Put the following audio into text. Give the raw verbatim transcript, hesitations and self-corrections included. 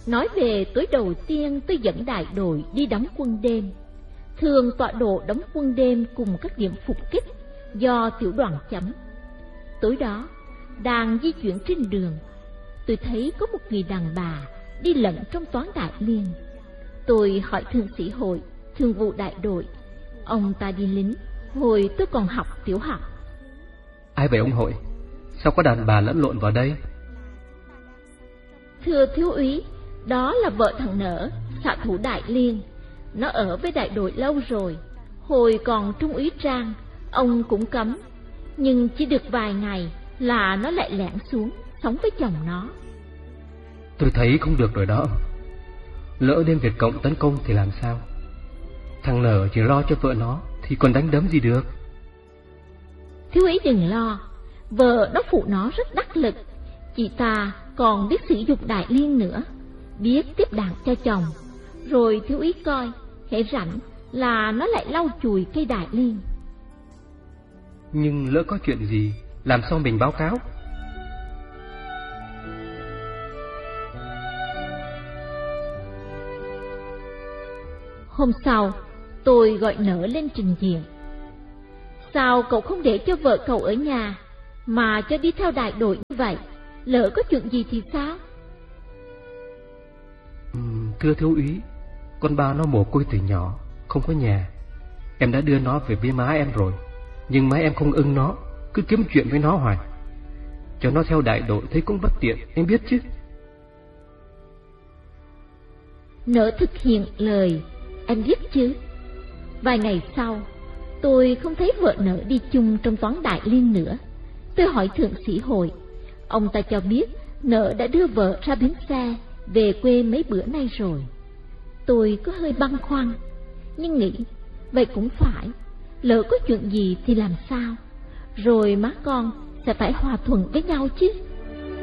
nói về tối đầu tiên tôi dẫn đại đội đi đóng quân đêm. Thường tọa độ đóng quân đêm cùng các điểm phục kích do tiểu đoàn chấm. Tối đó, đang di chuyển trên đường, tôi thấy có một người đàn bà đi lẫn trong toán đại liên. Tôi hỏi thượng sĩ Hội, thường vụ đại đội. Ông ta đi lính hồi tôi còn học tiểu học. Ai vậy ông Hội? Sao có đàn bà lẫn lộn vào đây? Thưa thiếu úy, đó là vợ thằng Nở, xạ thủ đại liên. Nó ở với đại đội lâu rồi. Hồi còn trung úy Trang, ông cũng cấm. Nhưng chỉ được vài ngày là nó lại lẻn xuống, sống với chồng nó. Tôi thấy không được rồi đó. Lỡ đêm Việt Cộng tấn công thì làm sao? Thằng Nở chỉ lo cho vợ nó thì còn đánh đấm gì được. Thiếu úy đừng lo, vợ nó phụ nó rất đắc lực. Chị ta còn biết sử dụng đại liên nữa, biết tiếp đạn cho chồng. Rồi thiếu úy coi, hễ rảnh là nó lại lau chùi cây đại liên. Nhưng lỡ có chuyện gì, làm sao mình báo cáo? Hôm sau, tôi gọi Nở lên trình diện. Sao cậu không để cho vợ cậu ở nhà, mà cho đi theo đại đội như vậy? Lỡ có chuyện gì thì sao? Ừ, thưa thiếu úy, con ba nó mồ côi từ nhỏ, không có nhà. Em đã đưa nó về với má em rồi, nhưng má em không ưng nó, cứ kiếm chuyện với nó hoài. Cho nó theo đại đội thấy cũng bất tiện, em biết chứ. Nỡ thực hiện lời, em biết chứ. Vài ngày sau, tôi không thấy vợ Nỡ đi chung trong toán đại liên nữa. Tôi hỏi thượng sĩ Hội. Ông ta cho biết Nỡ đã đưa vợ ra bến xe về quê mấy bữa nay rồi. Tôi có hơi băn khoăn, nhưng nghĩ vậy cũng phải, lỡ có chuyện gì thì làm sao. Rồi má con sẽ phải hòa thuận với nhau chứ.